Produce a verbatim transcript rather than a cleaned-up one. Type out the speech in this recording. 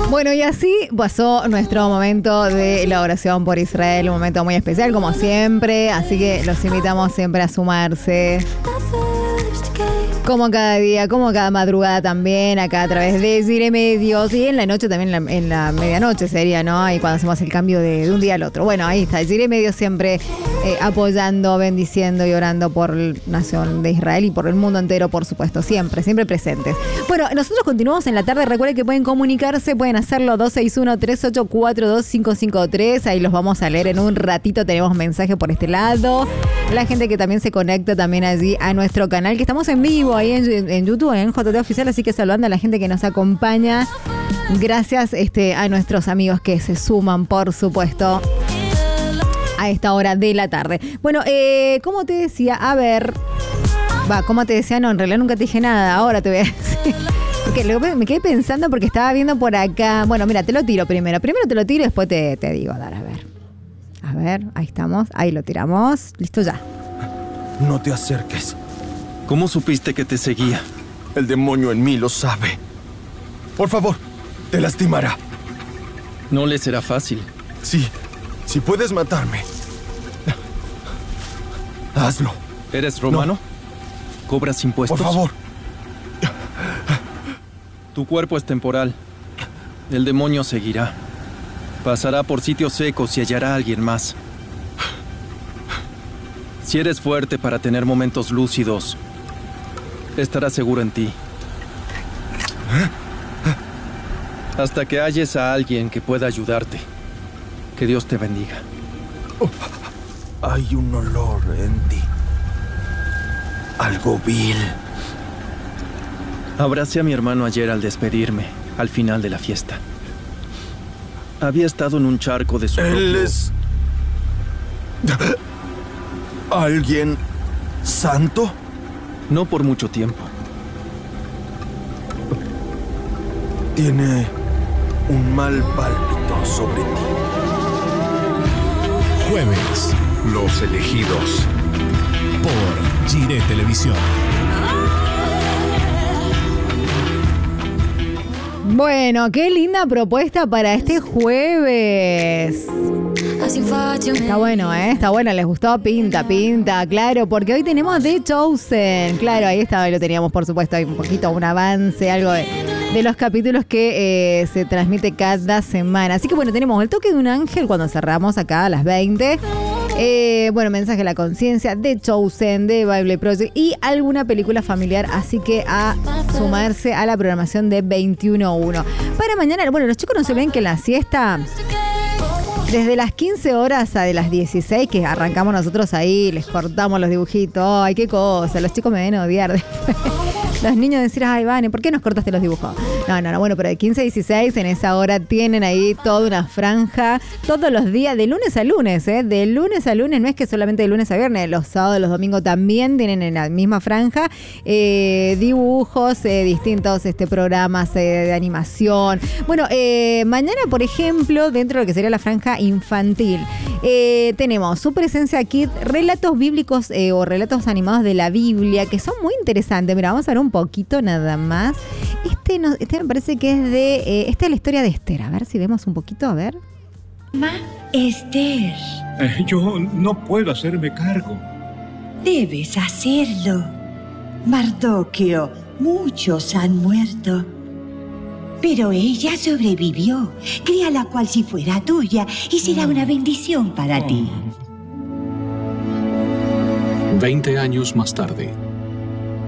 Bueno, y así pasó nuestro momento de la oración por Israel, un momento muy especial como siempre, así que los invitamos siempre a sumarse. Como cada día, como cada madrugada también, acá a través de Zire Medios y en la noche también, en la, en la medianoche sería, ¿no? Ahí cuando hacemos el cambio de, de un día al otro. Bueno, ahí está, Zire Medios siempre eh, apoyando, bendiciendo y orando por la nación de Israel y por el mundo entero, por supuesto, siempre, siempre presentes. Bueno, nosotros continuamos en la tarde, recuerden que pueden comunicarse, pueden hacerlo dos seis uno, tres ocho cuatro, dos cinco cinco tres, ahí los vamos a leer en un ratito, tenemos mensaje por este lado. La gente que también se conecta también allí a nuestro canal, que estamos en vivo ahí en, en YouTube, en J T Oficial, así que saludando a la gente que nos acompaña. Gracias este, a nuestros amigos que se suman, por supuesto, a esta hora de la tarde. Bueno, eh, como te decía, a ver, va, como te decía, no, en realidad nunca te dije nada, ahora te voy a decir. Porque luego me quedé pensando porque estaba viendo por acá. Bueno, mira, te lo tiro primero. Primero te lo tiro y después te, te digo, dar, a ver. A ver, ahí estamos, ahí lo tiramos. Listo ya. No te acerques. ¿Cómo supiste que te seguía? El demonio en mí lo sabe. Por favor, te lastimará. No le será fácil. Sí, si puedes matarme, hazlo. ¿Eres romano? No. ¿Cobras impuestos? Por favor. Tu cuerpo es temporal. El demonio seguirá. Pasará por sitios secos y hallará a alguien más. Si eres fuerte para tener momentos lúcidos, estará seguro en ti. Hasta que halles a alguien que pueda ayudarte. Que Dios te bendiga. Oh, hay un olor en ti. Algo vil. Abracé a mi hermano ayer al despedirme, al final de la fiesta. Había estado en un charco de su Él propio... es... ¿Alguien santo? No por mucho tiempo. Tiene un mal pálpito sobre ti. Jueves, Los elegidos. por Zire Televisión. Bueno, qué linda propuesta para este jueves. Está bueno, ¿eh? Está bueno, les gustó, pinta, pinta, claro, porque hoy tenemos The Chosen. Claro, ahí estaba, lo teníamos, por supuesto, hay un poquito, un avance, algo de, de los capítulos que eh, se transmite cada semana. Así que bueno, tenemos El toque de un ángel cuando cerramos acá a las veinte. Eh, bueno, Mensaje a la conciencia, The Chosen, The Bible Project y alguna película familiar, así que a sumarse a la programación de veintiuno uno. Para mañana, bueno, los chicos no se ven que en la siesta, desde las quince horas a de las dieciséis, que arrancamos nosotros ahí, les cortamos los dibujitos, ay, qué cosa, los chicos me ven a odiar después. Los niños decir, ay, Vane, ¿por qué nos cortaste los dibujos? No, no, no, bueno, pero de quince a dieciséis en esa hora tienen ahí toda una franja, todos los días, de lunes a lunes, ¿eh? De lunes a lunes, no es que solamente de lunes a viernes, los sábados, los domingos también tienen en la misma franja eh, dibujos, eh, distintos este, programas eh, de animación. Bueno, eh, mañana, por ejemplo, dentro de lo que sería la franja infantil, eh, tenemos su presencia aquí, relatos bíblicos eh, o relatos animados de la Biblia, que son muy interesantes. Mira, vamos a ver un poquito nada más. Este, no, este me parece que es de... Eh, esta es la historia de Esther. A ver si vemos un poquito, a ver. Ma, Esther. Eh, yo no puedo hacerme cargo. Debes hacerlo. Mardoqueo, muchos han muerto. Pero ella sobrevivió. Críala cual si fuera tuya y será una bendición para ti. Veinte años más tarde.